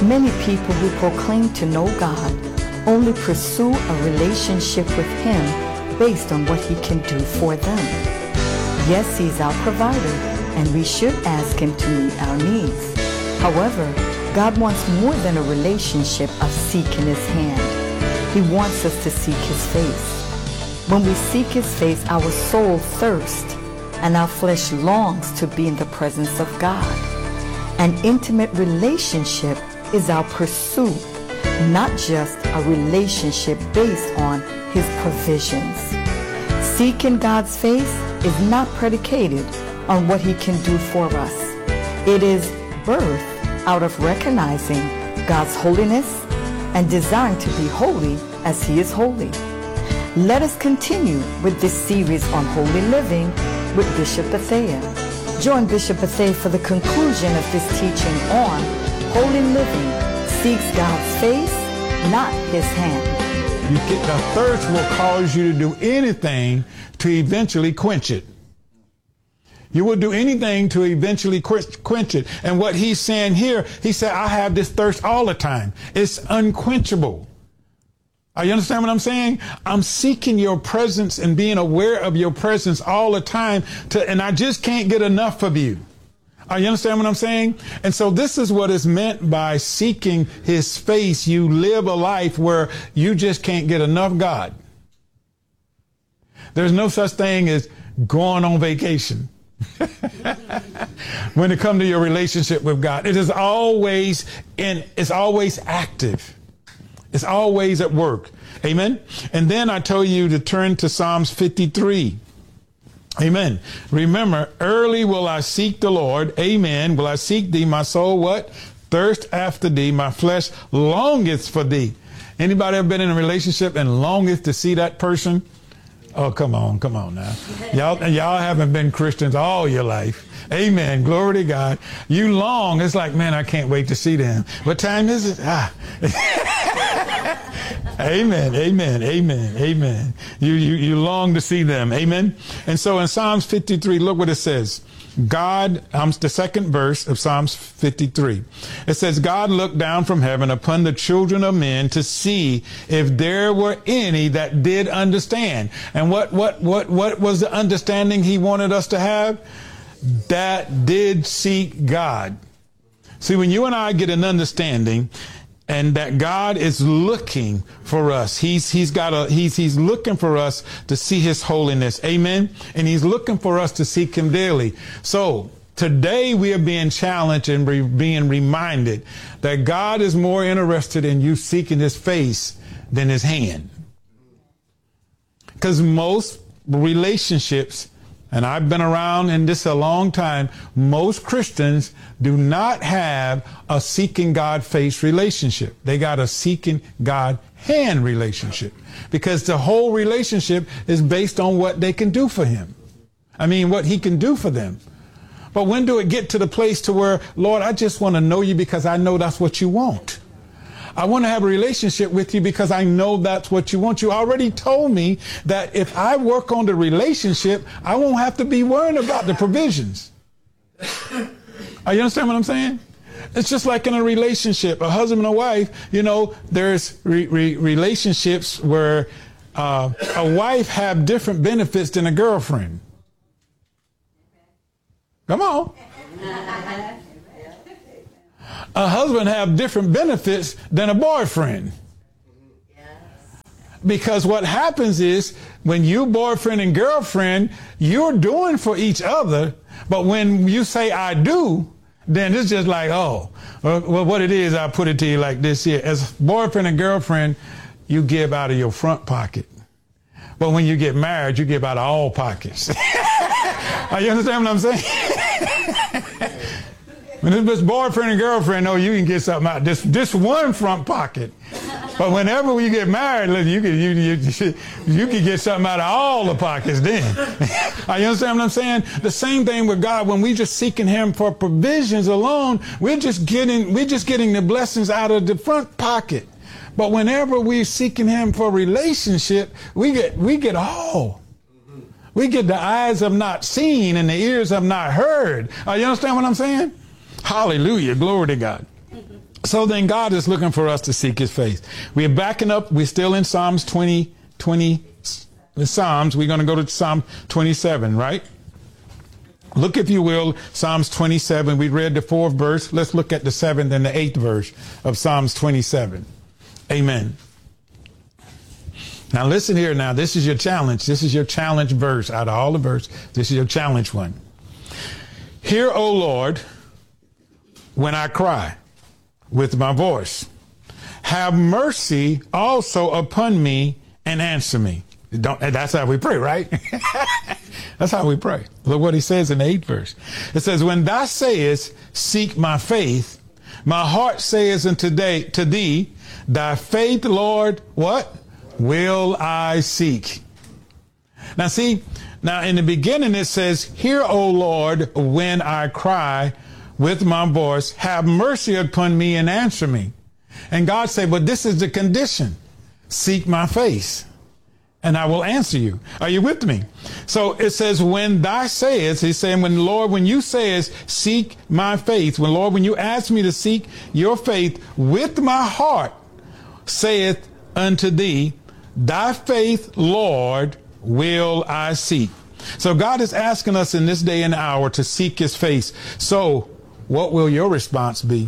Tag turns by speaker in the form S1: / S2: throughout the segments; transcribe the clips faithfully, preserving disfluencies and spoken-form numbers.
S1: Many people who proclaim to know God only pursue a relationship with Him based on what He can do for them. Yes, He's our provider, and we should ask Him to meet our needs. However, God wants more than a relationship of seeking His hand. He wants us to seek His face. When we seek His face, our soul thirsts, and our flesh longs to be in the presence of God. An intimate relationship is our pursuit, not just a relationship based on His provisions. Seeking God's face is not predicated on what He can do for us. It is birthed out of recognizing God's holiness and desiring to be holy as He is holy. Let us continue with this series on holy living with Bishop Bethea. Join Bishop Bethea for the conclusion of this teaching on holy living seeks God's face, not His hand.
S2: You get, the thirst will cause you to do anything to eventually quench it. You will do anything to eventually quench it. And what he's saying here, he said, I have this thirst all the time. It's unquenchable. Are you understand what I'm saying? I'm seeking your presence and being aware of your presence all the time, to, and I just can't get enough of you. Are you understand what I'm saying? And so this is what is meant by seeking His face. You live a life where you just can't get enough God. There's no such thing as going on vacation. When it comes to your relationship with God, it is always in, it's always active. It's always at work. Amen. And then I told you to turn to Psalms fifty-three. Amen. Remember, early will I seek the Lord. Amen. Will I seek thee, my soul? What? Thirst after thee. My flesh longeth for thee. Anybody ever been in a relationship and longeth to see that person? Oh, come on. Come on now. Y'all, y'all haven't been Christians all your life. Amen. Glory to God. You long. It's like, man, I can't wait to see them. What time is it? Ah. Amen. Amen. Amen. Amen. You, you, you long to see them. Amen. And so in Psalms fifty-three, look what it says. God, um, the second verse of Psalms fifty-three. It says, God looked down from heaven upon the children of men to see if there were any that did understand. And what, what, what, what was the understanding He wanted us to have? That did seek God. See, when you and I get an understanding, and that God is looking for us. He's, he's got a, he's, he's looking for us to see His holiness. Amen. And He's looking for us to seek Him daily. So today we are being challenged and re- being reminded that God is more interested in you seeking His face than His hand. Because most relationships, and I've been around in this a long time, most Christians do not have a seeking God face relationship. They got a seeking God hand relationship, because the whole relationship is based on what they can do for Him. I mean, what He can do for them. But when do it get to the place to where, Lord, I just want to know you because I know that's what you want. I want to have a relationship with you because I know that's what you want. You already told me that if I work on the relationship, I won't have to be worrying about the provisions. Are you understand what I'm saying? It's just like in a relationship, a husband and a wife, you know, there's re- re- relationships where uh, a wife have different benefits than a girlfriend. Come on. A husband have different benefits than a boyfriend. Because what happens is when you boyfriend and girlfriend, you're doing for each other. But when you say I do, then it's just like, oh, well, what it is, I'll put it to you like this here. As boyfriend and girlfriend, you give out of your front pocket. But when you get married, you give out of all pockets. You understand what I'm saying? When it's boyfriend and girlfriend, no, you can get something out this this one front pocket. But whenever you get married, you can you you you can get something out of all the pockets. Then, you understand what I'm saying? The same thing with God. When we just seeking Him for provisions alone, we're just getting we're just getting the blessings out of the front pocket. But whenever we're seeking Him for relationship, we get we get all. We get the eyes have not seen and the ears have not heard. Uh, you understand what I'm saying? Hallelujah. Glory to God. So then God is looking for us to seek his face. We're backing up. We're still in Psalms twenty, twenty, the Psalms. We're going to go to Psalm twenty-seven, right? Look, if you will, Psalms twenty-seven. We read the fourth verse. Let's look at the seventh and the eighth verse of Psalms twenty-seven. Amen. Now listen here now. This is your challenge. This is your challenge verse out of all the verse. This is your challenge one. Hear, O Lord, when I cry with my voice. Have mercy also upon me and answer me. Don't, that's how we pray, right? That's how we pray. Look what he says in the eighth verse. It says, when thou sayest, seek my faith, my heart says unto thee, to thee, thy faith, Lord, what? Will I seek. Now see, now in the beginning it says, hear, O Lord, when I cry with my voice, have mercy upon me and answer me. And God said, but this is the condition. Seek my face and I will answer you. Are you with me? So it says, when thou sayest, he's saying, when Lord, when you sayest, seek my faith, when Lord, when you ask me to seek your faith with my heart, saith unto thee, thy faith, Lord, will I seek. So God is asking us in this day and hour to seek his face. So what will your response be?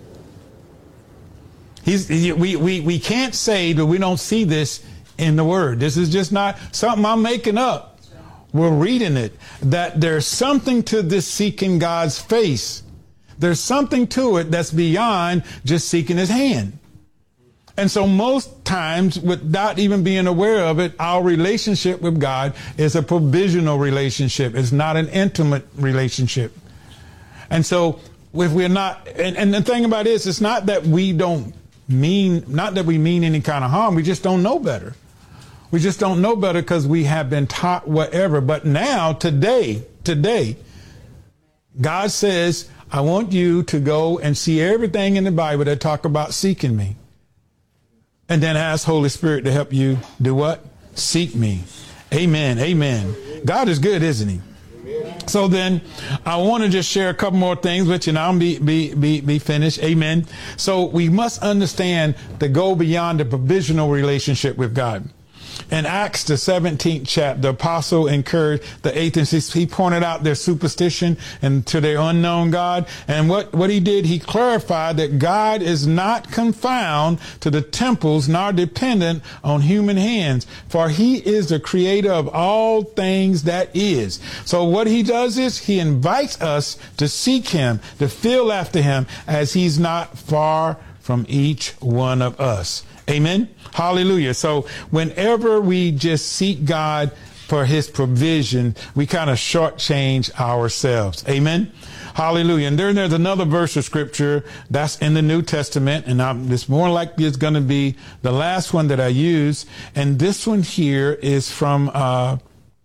S2: He's, he, we, we, we can't say that we don't see this in the word. This is just not something I'm making up. We're reading it, that there's something to this seeking God's face. There's something to it that's beyond just seeking his hand. And so most times, without even being aware of it, our relationship with God is a provisional relationship. It's not an intimate relationship. And so if we're not, and, and the thing about it is, it's not that we don't mean, not that we mean any kind of harm. We just don't know better. We just don't know better because we have been taught whatever. But now, today, today, God says, I want you to go and see everything in the Bible that talk about seeking me. And then ask Holy Spirit to help you do what? Seek me. Amen. Amen. God is good, isn't he? So then I want to just share a couple more things with you and I'll be, be, be, be finished. Amen. So we must understand to go beyond the provisional relationship with God. In Acts, the seventeenth chapter, the apostle encouraged the atheists. He pointed out their superstition and to their unknown God. And what, what he did, he clarified that God is not confined to the temples nor dependent on human hands, for he is the creator of all things that is. So what he does is he invites us to seek him, to feel after him, as he's not far from each one of us. Amen. Hallelujah. So whenever we just seek God for his provision, we kind of shortchange ourselves. Amen. Hallelujah. And then there's another verse of scripture that's in the New Testament. And I'm, it's more likely it's going to be the last one that I use. And this one here is from, uh,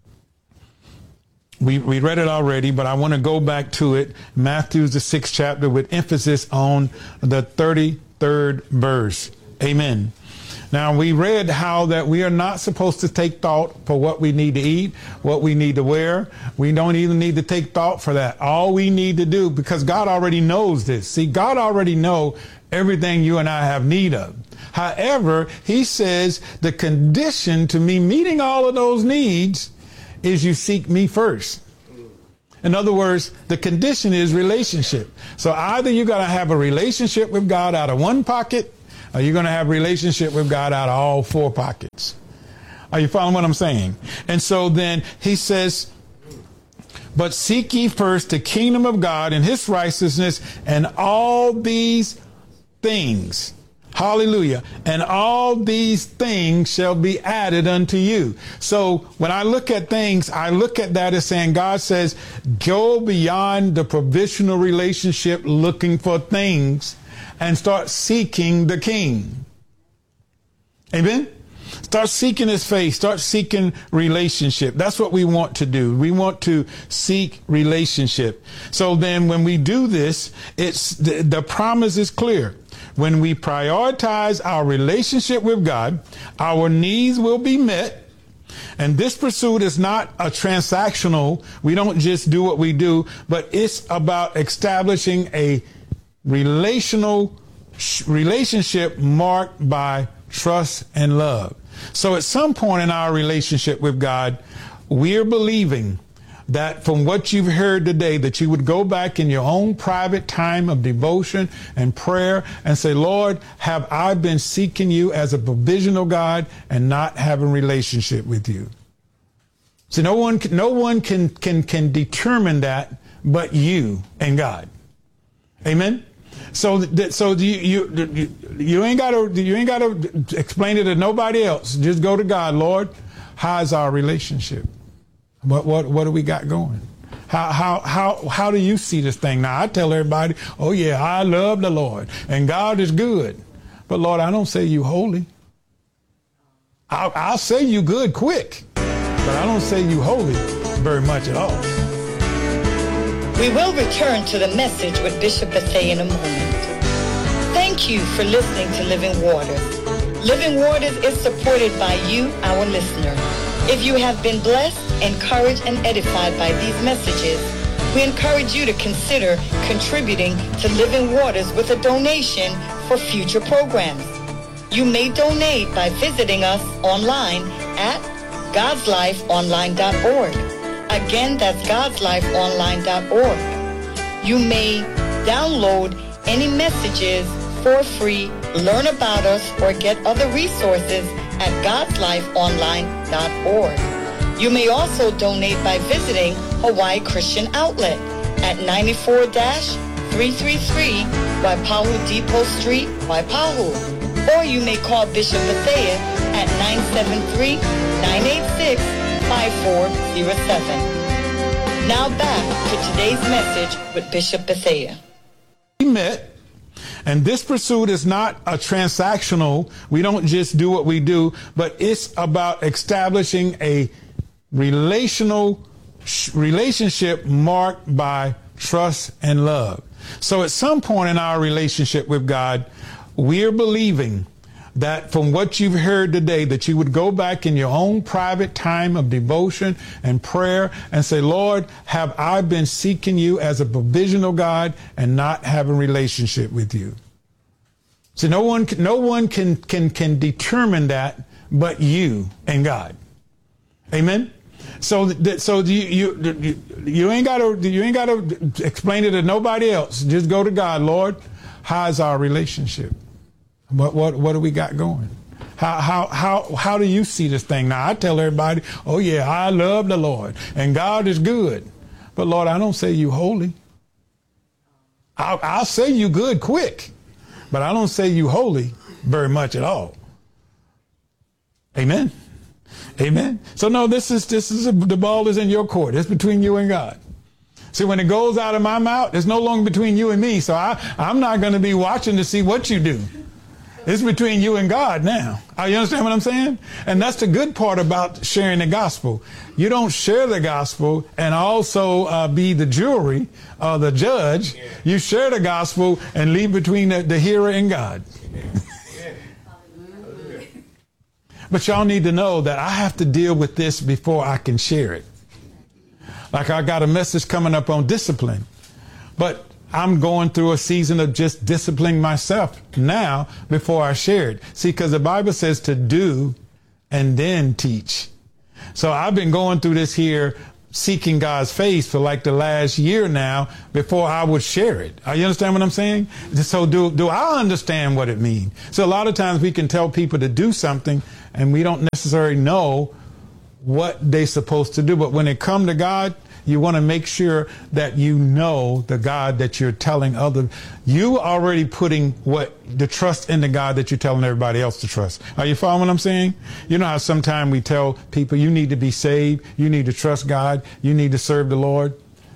S2: we, we read it already, but I want to go back to it. Matthew, the sixth chapter, with emphasis on the thirty-third verse. Amen. Now, we read how that we are not supposed to take thought for what we need to eat, what we need to wear. We don't even need to take thought for that. All we need to do, because God already knows this. See, God already knows everything you and I have need of. However, he says the condition to me meeting all of those needs is you seek me first. In other words, the condition is relationship. So either you got to have a relationship with God out of one pocket, or you're going to have a relationship with God out of all four pockets. Are you following what I'm saying? And so then he says, but seek ye first the kingdom of God and his righteousness, and all these things, hallelujah, and all these things shall be added unto you. So when I look at things, I look at that as saying, God says, go beyond the provisional relationship looking for things and start seeking the King. Amen. Start seeking his face. Start seeking relationship. That's what we want to do. We want to seek relationship. So then when we do this, it's the, the promise is clear. When we prioritize our relationship with God, our needs will be met. And this pursuit is not a transactional. We don't just do what we do, but it's about establishing a relational relationship marked by trust and love. So at some point in our relationship with God, we're believing that from what you've heard today, that you would go back in your own private time of devotion and prayer and say, Lord, have I been seeking you as a provisional God and not having a relationship with you? So no one, no one can, can, can determine that but you and God. Amen. So, that, so you, you, you ain't got to, you ain't got to explain it to nobody else. Just go to God. Lord, how's our relationship? What, what, what do we got going? How, how, how, how do you see this thing? Now, I tell everybody, oh yeah, I love the Lord and God is good. But Lord, I don't say you holy. I'll, I'll say you good quick, but I don't say you holy very much at all.
S1: We will return to the message with Bishop Bethea in a moment. Thank you for listening to Living Waters. Living Waters is supported by you, our listener. If you have been blessed, encouraged, and edified by these messages, we encourage you to consider contributing to Living Waters with a donation for future programs. You may donate by visiting us online at gods life online dot org. Again, that's gods life online dot org. You may download any messages for free, learn about us, or get other resources at gods life online dot org. You may also donate by visiting Hawaii Christian Outlet at ninety-four dash three thirty-three Waipahu Depot Street, Waipahu. Or you may call Bishop Bethea at nine seven three, nine eight six, five four zero seven. Now back to today's message with Bishop Bethea.
S2: We met, and this pursuit is not a transactional, we don't just do what we do, but it's about establishing a relational relationship marked by trust and love. So at some point in our relationship with God, we're believing that from what you've heard today, that you would go back in your own private time of devotion and prayer and say, Lord, have I been seeking you as a provisional God and not having a relationship with you? So no one, no one can, can, can determine that but you and God. Amen. So, that, so you, you, you ain't got to, you ain't got to explain it to nobody else. Just go to God. Lord, how's our relationship? What, what, what do we got going? How, how, how, how do you see this thing? Now, I tell everybody, oh yeah, I love the Lord and God is good. But Lord, I don't say you holy. I'll, I'll say you good quick, but I don't say you holy very much at all. Amen. Amen. So no, this is, this is, a, the ball is in your court. It's between you and God. See, when it goes out of my mouth, it's no longer between you and me. So I, I'm not going to be watching to see what you do. It's between you and God now. You understand what I'm saying? And that's the good part about sharing the gospel. You don't share the gospel and also uh, be the jury or the judge. You share the gospel and leave between the, the hearer and God. But y'all need to know that I have to deal with this before I can share it. Like I got a message coming up on discipline, but I'm going through a season of just disciplining myself now before I share it. See, because the Bible says to do and then teach. So I've been going through this here, seeking God's face for like the last year now before I would share it. You understand what I'm saying? So do, do I understand what it means? So a lot of times we can tell people to do something and we don't necessarily know what they're supposed to do. But when it comes to God, you want to make sure that you know the God that you're telling other. You already putting what the trust in the God that you're telling everybody else to trust. Are you following what I'm saying? You know how sometimes we tell people you need to be saved, you need to trust God, you need to serve the Lord.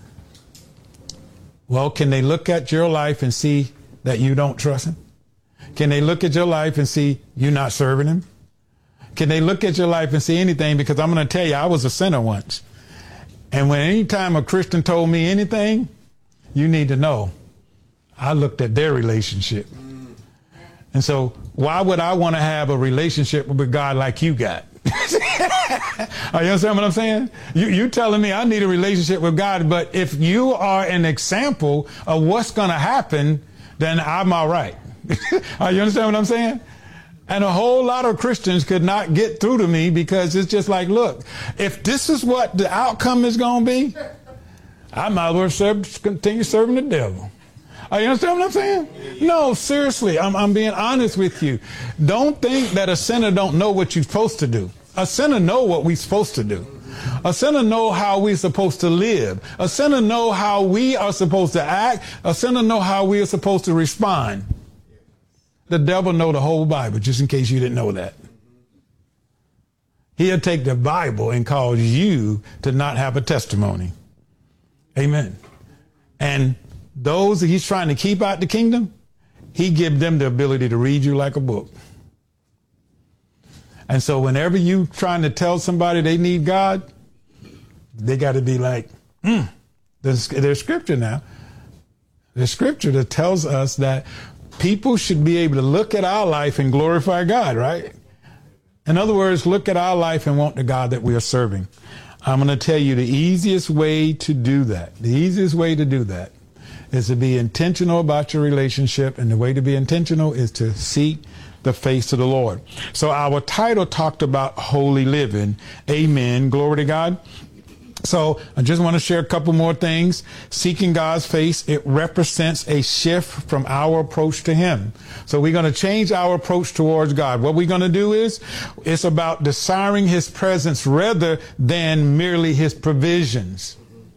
S2: Well, can they look at your life and see that you don't trust him? Can they look at your life and see you're not serving him? Can they look at your life and see anything? Because I'm going to tell you, I was a sinner once. And when any time a Christian told me anything, you need to know, I looked at their relationship. And so why would I want to have a relationship with God like you got? Are you understand what I'm saying? You, you telling me I need a relationship with God, but if you are an example of what's going to happen, then I'm all right. You understand what I'm saying? And a whole lot of Christians could not get through to me because it's just like, look, if this is what the outcome is going to be, I might as well serve, continue serving the devil. You understand what I'm saying? No, seriously, I'm, I'm being honest with you. Don't think that a sinner don't know what you're supposed to do. A sinner know what we're supposed to do. A sinner know how we're supposed to live. A sinner know how we are supposed to act. A sinner know how we are supposed to respond. The devil know the whole Bible, just in case you didn't know that. He'll take the Bible and cause you to not have a testimony. Amen. And those that he's trying to keep out the kingdom, he give them the ability to read you like a book. And so whenever you trying to tell somebody they need God, they got to be like, mm. there's, there's scripture now. There's scripture that tells us that people should be able to look at our life and glorify God, right? In other words, look at our life and want the God that we are serving. I'm going to tell you the easiest way to do that. The easiest way to do that is to be intentional about your relationship. And the way to be intentional is to seek the face of the Lord. So our title talked about holy living. Amen. Glory to God. So I just want to share a couple more things. Seeking God's face, it represents a shift from our approach to him. So we're going to change our approach towards God. What we're going to do is, it's about desiring his presence rather than merely his provisions.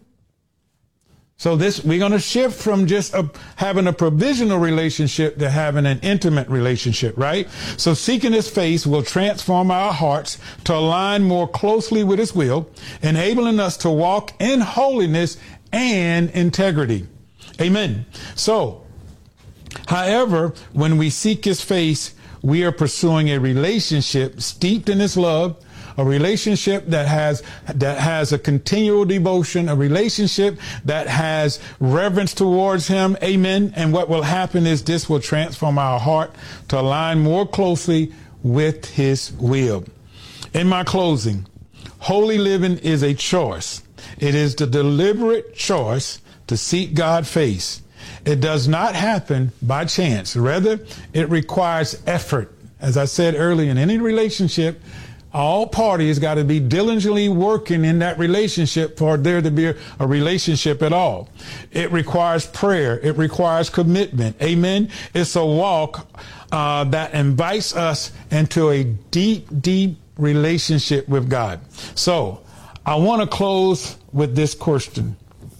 S2: So this, we're going to shift from just a, having a provisional relationship to having an intimate relationship, right? So seeking his face will transform our hearts to align more closely with his will, enabling us to walk in holiness and integrity. Amen. So, however, when we seek his face, we are pursuing a relationship steeped in his love, a relationship that has that has a continual devotion, a relationship that has reverence towards him. Amen. And what will happen is this will transform our heart to align more closely with his will. In my closing, holy living is a choice. It is the deliberate choice to seek God's face. It does not happen by chance. Rather, it requires effort. As I said earlier, in any relationship, all parties got to be diligently working in that relationship for there to be a, a relationship at all. It requires prayer. It requires commitment. Amen. It's a walk uh, that invites us into a deep, deep relationship with God. So I want to close with this question,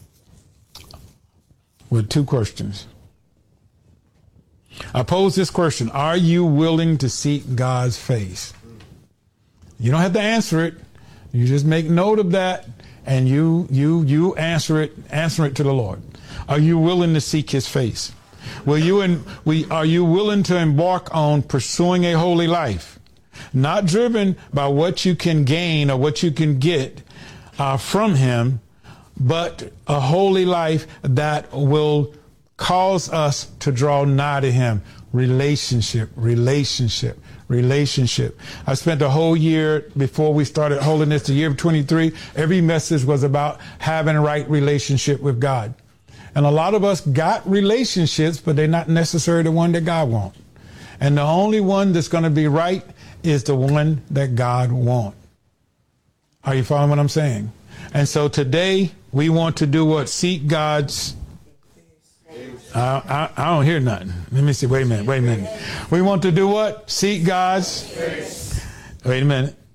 S2: with two questions. I pose this question: are you willing to seek God's face? You don't have to answer it. You just make note of that, and you you you answer it. Answer it to the Lord. Are you willing to seek his face? Will you and we are you willing to embark on pursuing a holy life, not driven by what you can gain or what you can get uh, from him, but a holy life that will cause us to draw nigh to him? Relationship, relationship, relationship. I spent the whole year before we started Holiness, the year of twenty-three, every message was about having a right relationship with God. And a lot of us got relationships, but they're not necessarily the one that God wants. And the only one that's going to be right is the one that God wants. Are you following what I'm saying? And so today we want to do what? Seek God's Uh, I, I don't hear nothing. Let me see. Wait a minute. Wait a minute. We want to do what? Seek God's. Wait a minute.